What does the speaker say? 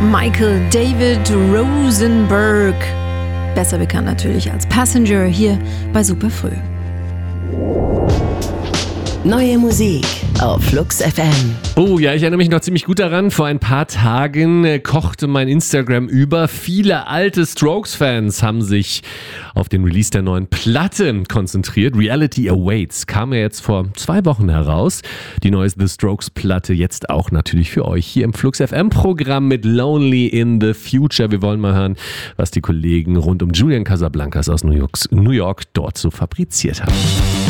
Michael David Rosenberg. Besser bekannt natürlich als Passenger hier bei Superfrüh. Neue Musik auf Flux FM. Oh ja, ich erinnere mich noch ziemlich gut daran. Vor ein paar Tagen kochte mein Instagram über. Viele alte Strokes-Fans haben sich auf den Release der neuen Platte konzentriert. Reality Awaits kam ja jetzt vor 2 Wochen heraus. Die neue The Strokes-Platte jetzt auch natürlich für euch hier im Flux FM-Programm mit Lonely in the Future. Wir wollen mal hören, was die Kollegen rund um Julian Casablancas aus New York dort so fabriziert haben.